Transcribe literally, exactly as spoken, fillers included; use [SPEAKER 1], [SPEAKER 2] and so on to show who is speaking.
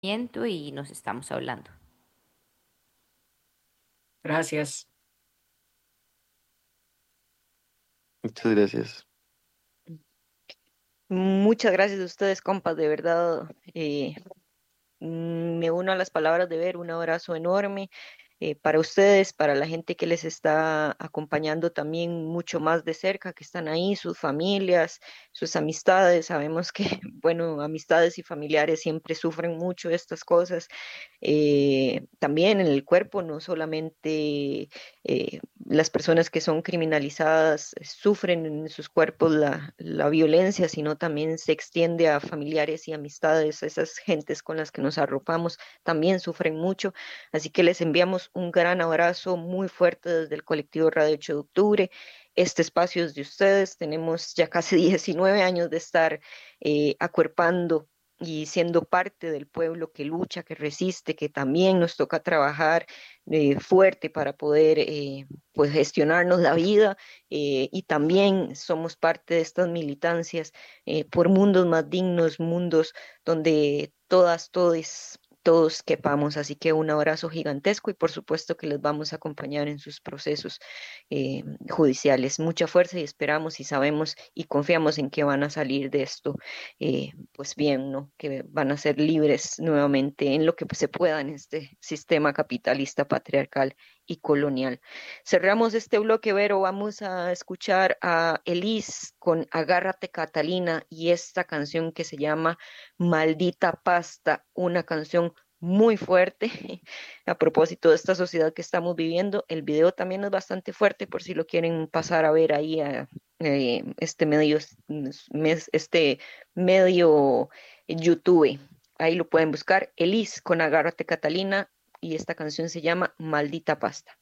[SPEAKER 1] Y nos estamos hablando.
[SPEAKER 2] Gracias.
[SPEAKER 3] Muchas gracias.
[SPEAKER 4] Muchas gracias a ustedes, compas, de verdad. eh, mm, Me uno a las palabras de Ver, un abrazo enorme eh, para ustedes, para la gente que les está acompañando también mucho más de cerca, que están ahí, sus familias, sus amistades. Sabemos que, bueno, amistades y familiares siempre sufren mucho estas cosas. Eh, también en el cuerpo, no solamente eh, las personas que son criminalizadas eh, sufren en sus cuerpos la, la violencia, sino también se extiende a familiares y amistades, esas gentes con las que nos arropamos también sufren mucho. Así que les enviamos un gran abrazo muy fuerte desde el colectivo Radio ocho de Octubre. Este espacio es de ustedes. Tenemos ya casi diecinueve años de estar eh, acuerpando y siendo parte del pueblo que lucha, que resiste, que también nos toca trabajar eh, fuerte para poder eh, pues gestionarnos la vida, eh, y también somos parte de estas militancias eh, por mundos más dignos, mundos donde todas, todes, todos quepamos. Así que un abrazo gigantesco y por supuesto que les vamos a acompañar en sus procesos eh, judiciales. Mucha fuerza y esperamos y sabemos y confiamos en que van a salir de esto eh, pues bien, ¿no? Que van a ser libres nuevamente en lo que se pueda en este sistema capitalista, patriarcal y colonial. Cerramos este bloque, Vero, vamos a escuchar a Elis con Agárrate Catalina y esta canción que se llama Maldita Pasta, una canción muy fuerte a propósito de esta sociedad que estamos viviendo. El video también es bastante fuerte por si lo quieren pasar a ver ahí a, eh, este medio, mes- este medio YouTube. Ahí lo pueden buscar. Elis con Agárrate Catalina y esta canción se llama Maldita Pasta.